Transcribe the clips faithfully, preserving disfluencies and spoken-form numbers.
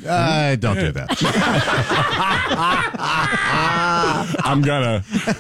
Uh, don't do that. I'm gonna.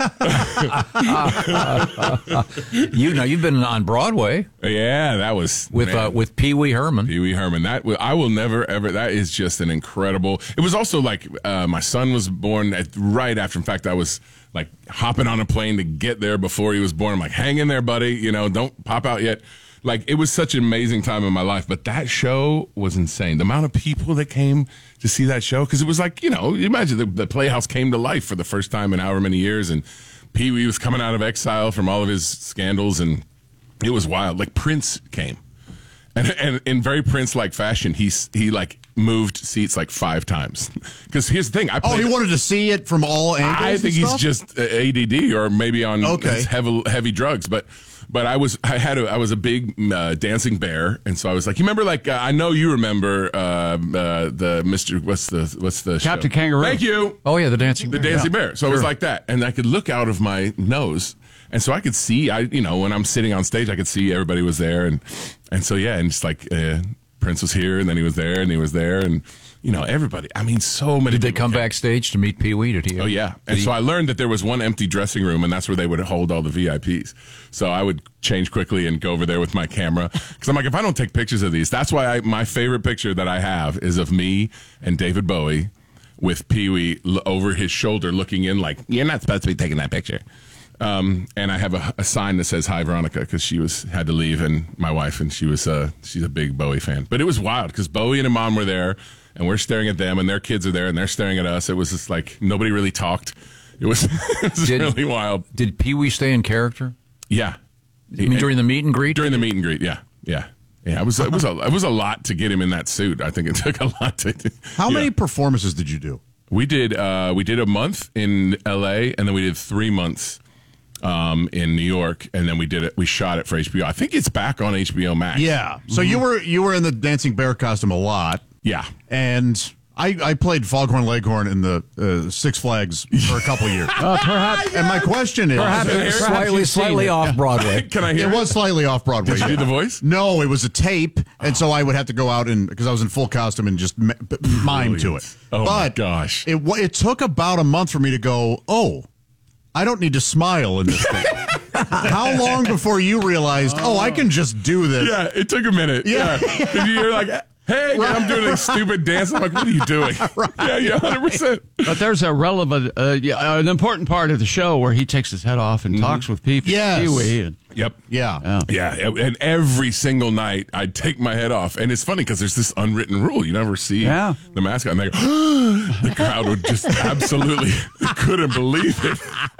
you know, you've been on Broadway. Yeah, that was with man, uh, with Pee Wee Herman. Pee Wee Herman. That I will never ever. That is just an incredible. It was also like uh, my son was born at, right after. In fact, I was like hopping on a plane to get there before he was born. I'm like, hang in there, buddy. You know, don't pop out yet. Like, it was such an amazing time in my life, but that show was insane. The amount of people that came to see that show, because it was like, you know, you imagine the, the Playhouse came to life for the first time in however many years, and Pee Wee was coming out of exile from all of his scandals, and it was wild. Like, Prince came. And, and in very Prince-like fashion, he, he like, moved seats like five times. Because here's the thing. I oh, he wanted to see it from all angles? I think he's just A D D or maybe on okay. heavy, heavy drugs, but... But I was I had a, I was a big uh, dancing bear, and so I was like, you remember like uh, I know you remember uh, uh, the Mister what's the what's the Captain show? Kangaroo. Thank you. Oh yeah, the dancing the bear. dancing yeah. bear. So sure. it was like that, and I could look out of my nose, and so I could see. I you know when I'm sitting on stage, I could see everybody was there, and and so yeah, and just like uh, Prince was here, and then he was there, and he was there, and. You know, everybody. I mean, so many Did they people come came. backstage to meet Pee Wee? Did he? Oh, yeah. And he, so I learned that there was one empty dressing room, and that's where they would hold all the V I Ps. So I would change quickly and go over there with my camera. Because I'm like, if I don't take pictures of these, that's why I, my favorite picture that I have is of me and David Bowie with Pee Wee l- over his shoulder looking in like, you're not supposed to be taking that picture. Um, and I have a, a sign that says "Hi Veronica" because she was had to leave, and my wife, and she was uh, she's a big Bowie fan. But it was wild because Bowie and her mom were there, and we're staring at them, and their kids are there, and they're staring at us. It was just like nobody really talked. It was, it was did, really wild. Did Pee Wee stay in character? Yeah, I mean, during the meet and greet. During the meet and greet, yeah, yeah. Yeah, it was it was a it was a lot to get him in that suit. I think it took a lot to. How yeah. many performances did you do? We did uh, we did a month in L A, and then we did three months. Um, in New York, and then we did it. We shot it for H B O. I think it's back on H B O Max. Yeah. So mm-hmm. you were you were in the dancing bear costume a lot. Yeah. And I, I played Foghorn Leghorn in the uh, Six Flags for a couple years. Uh, perhaps. And my question is, perhaps, perhaps slightly slightly off Broadway. Can I hear it? It was slightly off Broadway. Did you yeah. do the voice? No, it was a tape, and so I would have to go out and because I was in full costume and just m- mime to it. Oh but my gosh! It it took about a month for me to go. Oh, I don't need to smile in this thing. How long before you realized, oh, I can just do this? Yeah, it took a minute. Yeah. yeah. You're like, hey, right. I'm doing a stupid dance. I'm like, what are you doing? Right. Yeah, yeah, one hundred percent. But there's a relevant, uh, yeah, an important part of the show where he takes his head off and mm-hmm. talks with people. Yes. Pee Wee. And, yep. Yeah. yeah. Yeah. And every single night, I'd take my head off. And it's funny because there's this unwritten rule. You never see yeah. the mascot. And they go, the crowd would just absolutely couldn't believe it.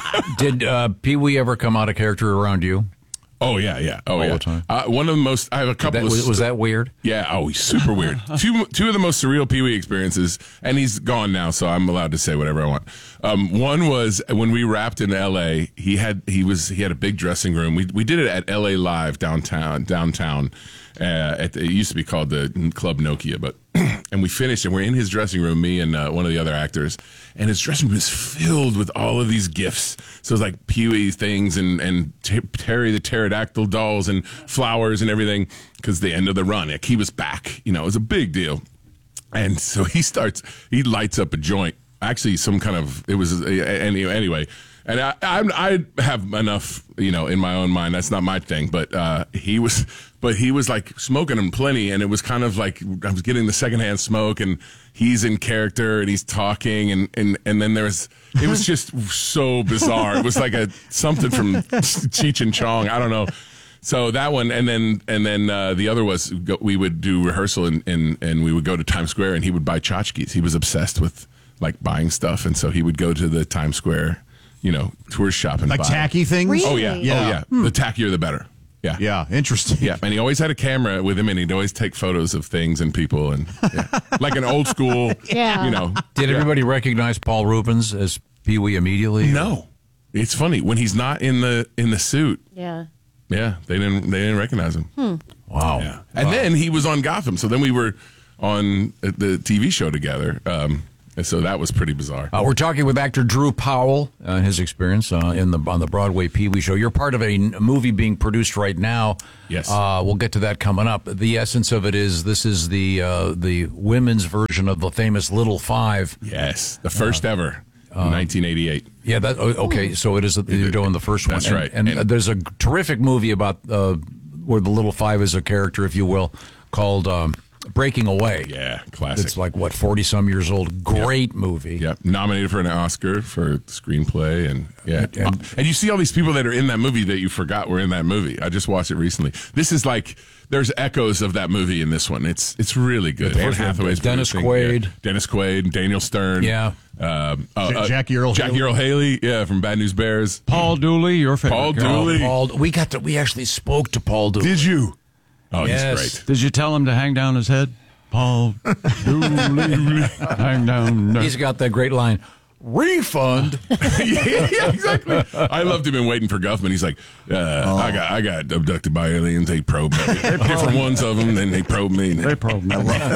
Did uh, Pee Wee ever come out of character around you? Oh, yeah, yeah. Oh, All yeah. the time. Uh, one of the most, I have a couple that, of. Was, was that weird? Yeah. Oh, he's super weird. two, two of the most surreal Pee Wee experiences, and he's gone now, so I'm allowed to say whatever I want. Um, one was when we wrapped in L A. He had he was he had a big dressing room. We we did it at L A Live downtown downtown. Uh, at the, it used to be called the Club Nokia, but and we finished and we're in his dressing room, me and uh, one of the other actors, and his dressing room is filled with all of these gifts. So it's like Pee Wee things and and T- Terry the pterodactyl dolls and flowers and everything because the end of the run, like he was back. You know, it was a big deal. And so he starts, he lights up a joint. Actually, some kind of it was anyway. anyway And I, I, I have enough, you know, in my own mind. That's not my thing. But uh, he was, but he was like smoking them plenty, and it was kind of like I was getting the secondhand smoke, and he's in character, and he's talking, and and and then there's, it was just so bizarre. It was like a something from Cheech and Chong. I don't know. So that one, and then and then uh, the other was go, we would do rehearsal, and, and and we would go to Times Square, and he would buy tchotchkes. He was obsessed with like buying stuff, and so he would go to the Times Square. You know, tourist shop and like buy. tacky things. Really? Oh yeah, yeah. oh yeah. Hmm. The tackier the better. Yeah, yeah. Interesting. Yeah, and he always had a camera with him, and he'd always take photos of things and people, and yeah. like an old school. Yeah. You know. Did yeah. everybody recognize Paul Rubens as Pee Wee immediately? No, it's funny when he's not in the in the suit. Yeah. Yeah, they didn't they didn't recognize him. Hmm. Wow. Yeah, and wow. then he was on Gotham, so then we were on the T V show together. Um, And so that was pretty bizarre. Uh, we're talking with actor Drew Powell, uh, his experience uh, in the on the Broadway Pee Wee Show. You're part of a n- movie being produced right now. Yes. Uh, we'll get to that coming up. The essence of it is this is the uh, the women's version of the famous Little Five. Yes, the first uh, ever in nineteen eighty-eight. Yeah, that okay. So it is. You're doing the first one. That's and, right. And, And- uh, there's a terrific movie about uh, where the Little Five is a character, if you will, called um, Breaking Away. Yeah, classic. It's like, what, forty-some years old. Great movie. Yep, nominated for an Oscar for screenplay, and yeah, And- and- and you see all these people that are in that movie that you forgot were in that movie. I just watched it recently. This is like there's echoes of that movie in this one. It's it's really good. The Anne first one, Hathaway's Dennis producing, Quaid. yeah. Dennis Quaid, Daniel Stern, Yeah. um, uh, Ja- uh, Jackie Earle Jackie Haley. Earle Haley, yeah, from Bad News Bears. Paul Dooley, your favorite. Paul character. Dooley. Paul, we got to. We actually spoke to Paul Dooley. Did you? Oh, Yes. he's great. Did you tell him to hang down his head? Paul Dooley, hang down. He's got that great line. Refund. yeah, yeah, exactly. I loved him in Waiting for Guffman. He's like, uh, I got I got abducted by aliens. They probed me. Different ones of them. Then they probed me. They probed me. I love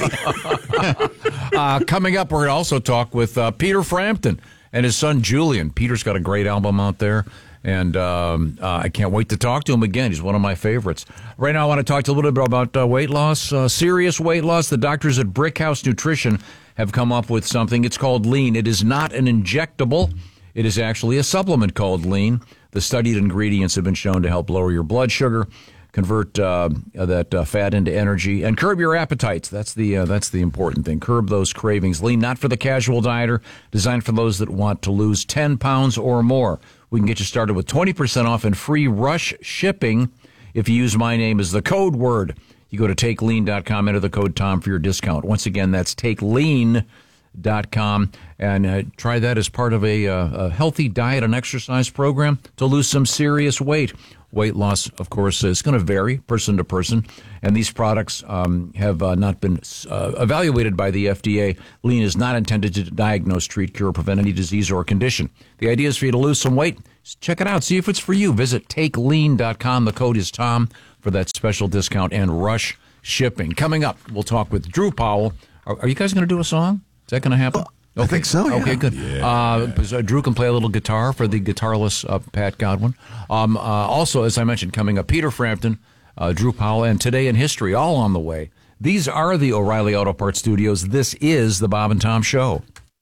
that movie. Uh, coming up, we're going to also talk with uh, Peter Frampton and his son Julian. Peter's got a great album out there, and um, uh, I can't wait to talk to him again. He's one of my favorites. Right now, I want to talk to you a little bit about uh, weight loss, uh, serious weight loss. The doctors at Brickhouse Nutrition have come up with something. It's called Lean. It is not an injectable. It is actually a supplement called Lean. The studied ingredients have been shown to help lower your blood sugar, convert uh, that uh, fat into energy, and curb your appetites. That's the uh, that's the important thing. Curb those cravings. Lean, not for the casual dieter, designed for those that want to lose ten pounds or more. We can get you started with twenty percent off and free rush shipping if you use my name as the code word. You go to take lean dot com, enter the code Tom for your discount. Once again, that's take lean dot com, and uh, try that as part of a, uh, a healthy diet and exercise program to lose some serious weight. Weight loss, of course, is going to vary person to person, and these products um, have uh, not been uh, evaluated by the F D A. Lean is not intended to diagnose, treat, cure, or prevent any disease or condition. The idea is for you to lose some weight. Just check it out. See if it's for you. Visit take lean dot com. The code is Tom for that special discount and rush shipping. Coming up, we'll talk with Drew Powell. Are, are you guys going to do a song? Is that going to happen? I think so, yeah. Okay, good. Uh, so Drew can play a little guitar for the guitarless uh, Pat Godwin. Um, uh, also, as I mentioned, coming up, Peter Frampton, uh, Drew Powell, and Today in History, all on the way. These are the O'Reilly Auto Parts Studios. This is the Bob and Tom Show.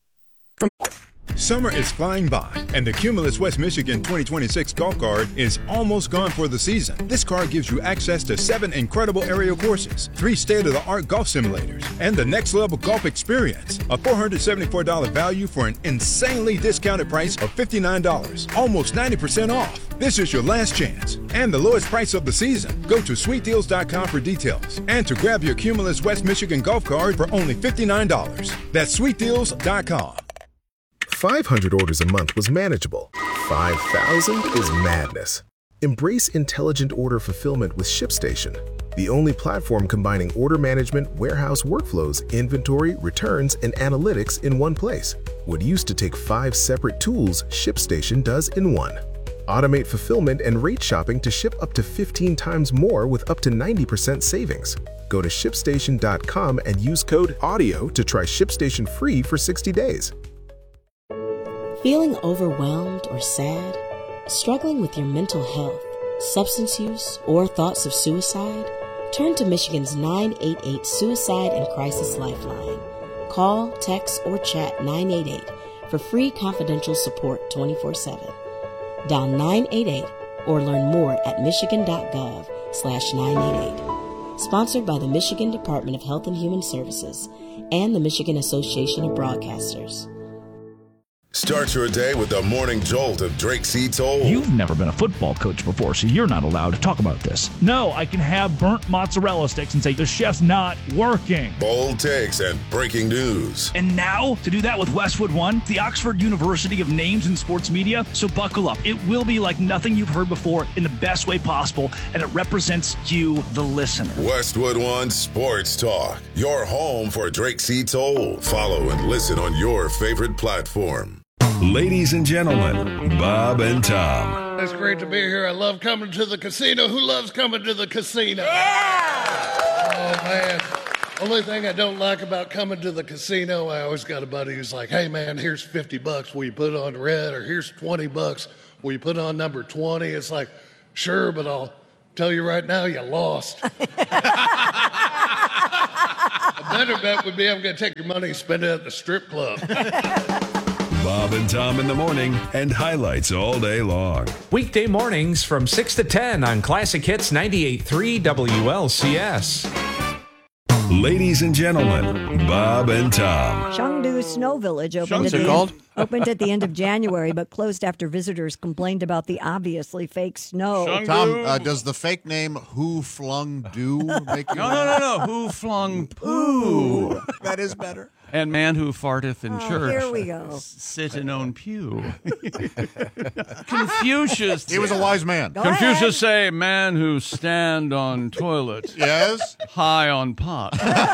Summer is flying by, and the Cumulus West Michigan twenty twenty-six golf cart is almost gone for the season. This card gives you access to seven incredible area courses, three state-of-the-art golf simulators, and the next level golf experience. A four hundred seventy-four dollars value for an insanely discounted price of fifty-nine dollars, almost ninety percent off. This is your last chance, and the lowest price of the season. Go to sweet deals dot com for details, and to grab your Cumulus West Michigan golf card for only fifty-nine dollars. That's sweet deals dot com. five hundred orders a month was manageable. five thousand is madness. Embrace intelligent order fulfillment with ShipStation, the only platform combining order management, warehouse workflows, inventory, returns, and analytics in one place. What used to take five separate tools, ShipStation does in one. Automate fulfillment and rate shopping to ship up to fifteen times more with up to ninety percent savings. Go to ship station dot com and use code AUDIO to try ShipStation free for sixty days. Feeling overwhelmed or sad? Struggling with your mental health, substance use, or thoughts of suicide? Turn to Michigan's nine eight eight Suicide and Crisis Lifeline. Call, text, or chat nine eight eight for free confidential support twenty-four seven. Dial nine eight eight or learn more at michigan.gov slash 988. Sponsored by the Michigan Department of Health and Human Services and the Michigan Association of Broadcasters. Start your day with the morning jolt of Drake C. Toll. You've never been a football coach before, so you're not allowed to talk about this. No, I can have burnt mozzarella sticks and say the chef's not working. Bold takes and breaking news. And now, to do that with Westwood One, the Oxford University of Names in Sports Media. So buckle up. It will be like nothing you've heard before in the best way possible, and it represents you, the listener. Westwood One Sports Talk, your home for Drake C. Toll. Follow and listen on your favorite platform. Ladies and gentlemen, Bob and Tom. It's great to be here. I love coming to the casino. Who loves coming to the casino? Yeah! Oh, man. Only thing I don't like about coming to the casino, I always got a buddy who's like, hey man, here's fifty bucks, will you put on red? Or here's twenty bucks, will you put on number twenty? It's like, sure, but I'll tell you right now, you lost. A better bet would be I'm going to take your money and spend it at the strip club. Bob and Tom in the morning and highlights all day long. Weekday mornings from six to ten on Classic Hits ninety-eight point three W L C S. Ladies and gentlemen, Bob and Tom. Chengdu Snow Village opened, What's at it the called? End, opened at the end of January, but closed after visitors complained about the obviously fake snow. Tom, uh, does the fake name Who Flung Do make you No, no, no, no. Who flung poo? That is better. And man who farteth in Oh, church. here we go. Sit in own pew. Confucius. He was a wise man. Go Confucius ahead. say, man who stand on toilet. Yes? High on pot.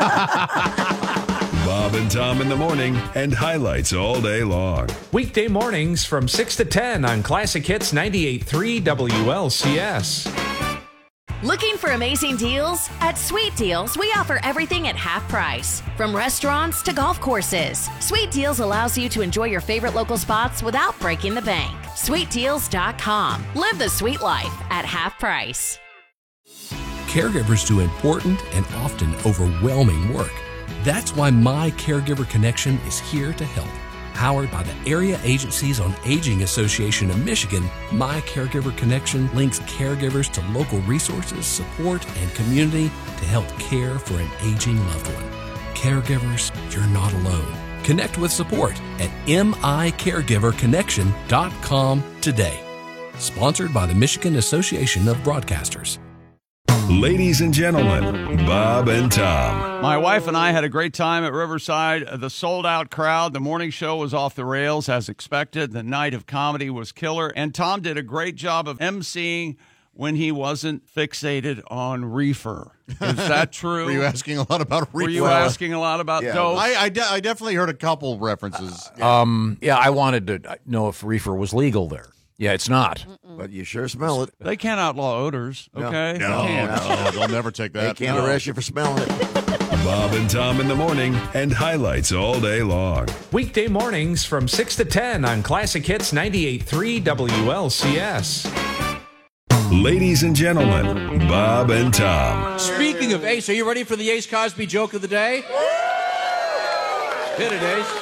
Bob and Tom in the morning and highlights all day long. Weekday mornings from six to ten on Classic Hits ninety-eight point three W L C S. Looking for amazing deals? At Sweet Deals, we offer everything at half price. From restaurants to golf courses, Sweet Deals allows you to enjoy your favorite local spots without breaking the bank. sweet deals dot com. Live the sweet life at half price. Caregivers do important and often overwhelming work. That's why My Caregiver Connection is here to help. Powered by the Area Agencies on Aging Association of Michigan, My Caregiver Connection links caregivers to local resources, support, and community to help care for an aging loved one. Caregivers, you're not alone. Connect with support at mi caregiver connection dot com today. Sponsored by the Michigan Association of Broadcasters. Ladies and gentlemen, Bob and Tom. My wife and I had a great time at Riverside. The sold-out crowd. The morning show was off the rails as expected. The night of comedy was killer. And Tom did a great job of emceeing when he wasn't fixated on reefer. Is that true? Were you asking a lot about reefer? Were you asking a lot about Yeah. dope? I, I, de- I definitely heard a couple references. Um, yeah, I wanted to know if reefer was legal there. Yeah, it's not. But you sure smell it. They can't outlaw odors, okay? No, They can't. no, they'll never take that. They can't No. arrest you for smelling it. Bob and Tom in the morning and highlights all day long. Weekday mornings from six to ten on Classic Hits ninety-eight point three W L C S. Ladies and gentlemen, Bob and Tom. Speaking of Ace, are you ready for the Ace Cosby joke of the day? Hit it, Ace.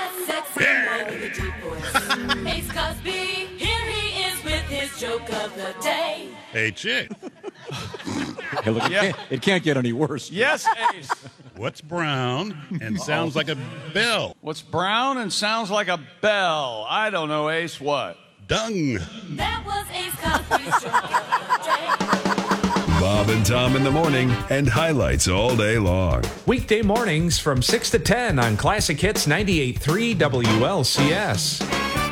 Ace Cosby, here he is with his joke of the day. Hey, chick. Hey, look, it, Yeah. can't, it can't get any worse. Yes, Ace. What's brown and sounds like a bell? What's brown and sounds like a bell? I don't know, Ace. What? Dung. That was Ace Cosby's joke of the day. Bob and Tom in the morning and highlights all day long. Weekday mornings from six to ten on Classic Hits ninety-eight point three W L C S.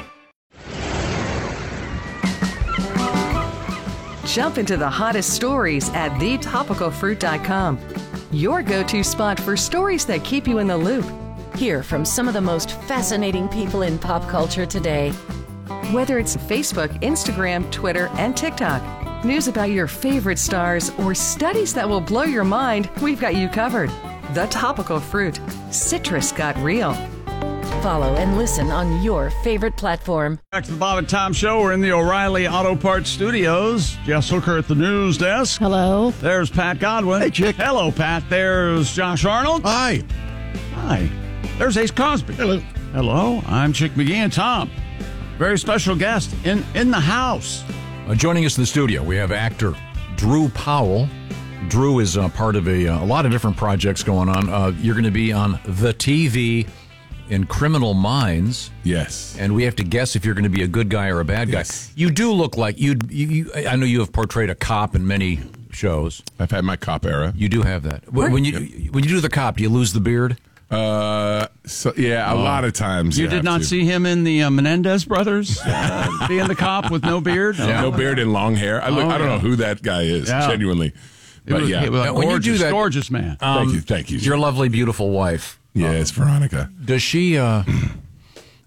Jump into the hottest stories at the topical fruit dot com. Your go-to spot for stories that keep you in the loop. Hear from some of the most fascinating people in pop culture today. Whether it's Facebook, Instagram, Twitter, and TikTok, news about your favorite stars, or studies that will blow your mind, we've got you covered. The Topical Fruit. Citrus got real. Follow and listen on your favorite platform. Back to the Bob and Tom Show. We're in the O'Reilly Auto Parts Studios. Jess Hooker at the news desk. Hello. There's Pat Godwin. Hey, Chick. Hello, Pat. There's Josh Arnold. Hi. Hi. There's Ace Cosby. Hello. Hello. I'm Chick McGee and Tom. Very special guest in, in the house. Uh, joining us in the studio, we have actor Drew Powell. Drew is uh, part of a, uh, a lot of different projects going on. Uh, you're going to be on the T V in Criminal Minds. Yes. And we have to guess if you're going to be a good guy or a bad guy. Yes. You do look like you, you. I know you have portrayed a cop in many shows. I've had my cop era. You do have that. When, when you when you do the cop, do you lose the beard? Uh, so yeah, a Oh. lot of times You, you did have not to. see him in the uh, Menendez brothers uh, being the cop with no beard? Yeah, no beard and long hair. I, look, Oh, I don't yeah. know who that guy is, Yeah. genuinely. He But was- yeah, he was a When you gorgeous, do that- gorgeous man. thank you, thank you. Your lovely, beautiful wife. Yeah, it's Veronica. Does she? Uh,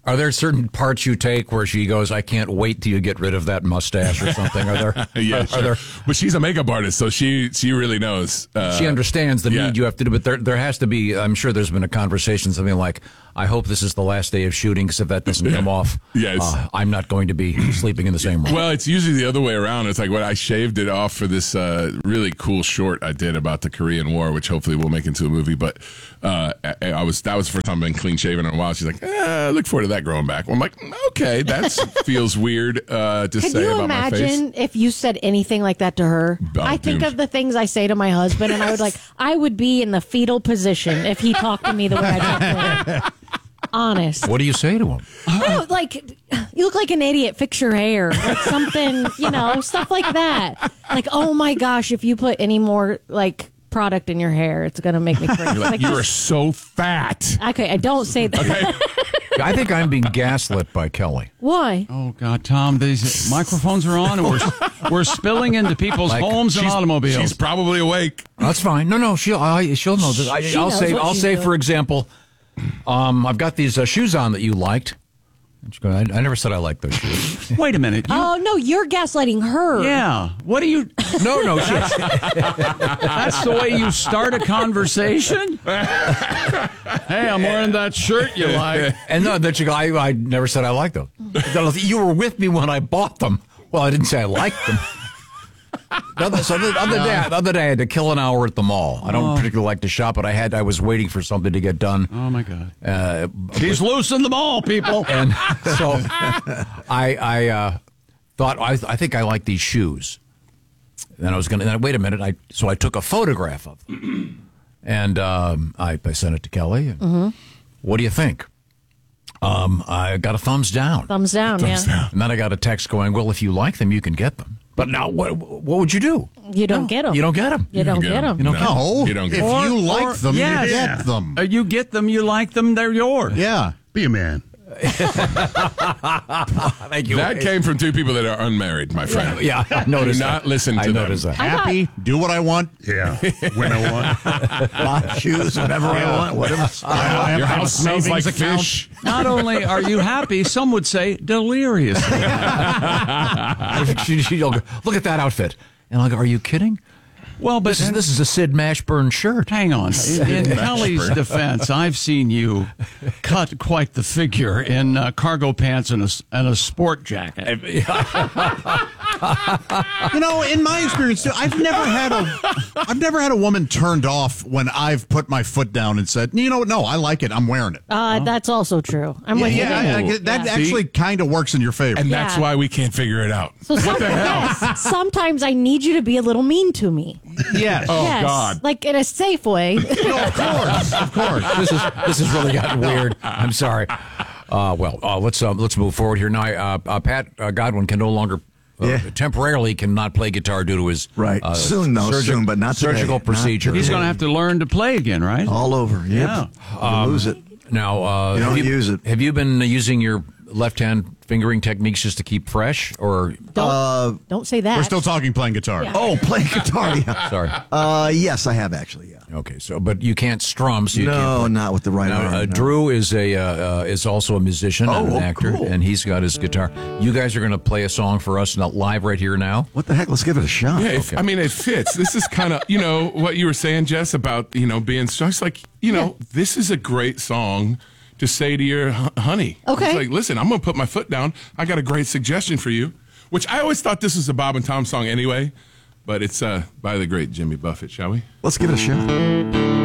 Are there certain parts you take where she goes, I can't wait till you get rid of that mustache or something? Are there? yeah, are, sure. are there But she's a makeup artist, so she she really knows. Uh, she understands the yeah. need you have to do, but there there has to be, I'm sure there's been a conversation, something like, I hope this is the last day of shooting, because if that doesn't Yeah. come off, Yes. uh, I'm not going to be sleeping in the same room. Well, it's usually the other way around. It's like when I shaved it off for this uh, really cool short I did about the Korean War, which hopefully we'll make into a movie. But uh, I, I was that was the first time I've been clean shaven in a while. She's like, eh, I look forward to that growing back. Well, I'm like, okay, that feels weird uh, to Could say you about my face. imagine if you said anything like that to her? Oh, I think dude. of the things I say to my husband, and I would like, I would be in the fetal position if he talked to me the way I talk to him. Honest. What do you say to him? No, like, you look like an idiot. Fix your hair. Like something, you know, stuff like that. Like, oh my gosh, if you put any more, like, product in your hair, it's going to make me crazy. You're like, Like, you just- are so fat. Okay, I don't say that. I think I'm being gaslit by Kelly. Why? Oh God, Tom! These microphones are on, and we're we're spilling into people's Like, homes and she's- automobiles. She's probably awake. That's fine. No, no, she'll I, she'll know this. I, She I'll knows say what I'll she's say doing. for example, um, I've got these uh, shoes on that you liked. And she goes, I, I never said I liked those shoes. Wait a minute. You, Oh no, you're gaslighting her. yeah. What do you? no, no, she, That's the way you start a conversation. Hey, I'm wearing that shirt you like. and no, that she go, I, I never said I liked them. You were with me when I bought them. Well, I didn't say I liked them. The other, so the other day, the other day, I had to kill an hour at the mall. I don't Oh. particularly like to shop, but I had I was waiting for something to get done. Oh my God. Uh, He's loose in the mall, people. and so I I uh, thought I I think I like these shoes. Then I was gonna then, wait a minute. I so I took a photograph of them, and um, I, I sent it to Kelly. And Mm-hmm. What do you think? Um, I got a thumbs down. Thumbs down. Thumbs yeah. down. And then I got a text going, well, if you like them, you can get them. But now, what what would you do? You don't get them. You don't get them. You don't get them. You don't get 'em. No, You don't get if them. you like Or- them, yes. you get them. Uh, you get them. You like them. They're yours. Yeah. Be a man. Thank you. That came from two people that are unmarried, my friend. Yeah, I noticed Do not that. listen to I them. noticed that. Happy, do what I want, Yeah. When I want. buy shoes whenever I want, whatever style I have. Your I have a house smells like savings account. fish. Not only are you happy, some would say delirious. she, she'll go, look at that outfit. And I'll go, are you kidding? Well, but This is, this is a Sid Mashburn shirt. hang on. In, in Kelly's defense, I've seen you cut quite the figure in uh, cargo pants and a, s- and a sport jacket. You know, in my experience, too, I've never had a, I've never had a woman turned off when I've put my foot down and said, you know what? No, I like it. I'm wearing it. Uh, That's also true. I'm yeah, with yeah, you. I- I get- that Yeah. actually kind of works in your favor. And that's Yeah. why we can't figure it out. So some, yes, sometimes I need you to be a little mean to me. yes. Oh, yes, God. like in a safe way. No, of course, of course. This is this has really gotten weird. I'm sorry. Uh, well, uh, let's uh, let's move forward here now. Uh, uh, Pat uh, Godwin can no longer. Uh, Yeah. Temporarily cannot play guitar due to his Right. uh, Soon, though, soon, but not today. surgical Not procedure. He's going to have to learn to play again, right? All over. Yep. Yeah. You lose it. Now, uh, You don't have use it. Have you been using your left hand fingering techniques just to keep fresh, or Don't, Uh, don't say that. We're still talking playing guitar. Yeah. Oh, playing guitar. Yeah. sorry? Uh, yes, I have actually. Yeah. Okay, so but you can't strum, so you No, can't play. not with the right Now, arm, uh, no. Drew is a uh, uh, is also a musician and Oh, an actor, cool. and he's got his guitar. You guys are going to play a song for us now, live right here now. What the heck? Let's give it a shot. Yeah, if, I mean, it fits. This is kind of, you know, what you were saying, Jess, about, you know, being strong. It's like, you know, this is a great song to say to your hu- honey. Okay. It's like, listen, I'm going to put my foot down. I got a great suggestion for you, which I always thought this was a Bob and Tom song anyway, but it's uh, by the great Jimmy Buffett, shall we? Let's give it a shot.